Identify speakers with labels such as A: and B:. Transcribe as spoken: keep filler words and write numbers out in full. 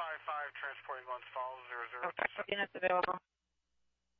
A: five five, transporting Glens Falls, zero zero.
B: Okay, what unit's available?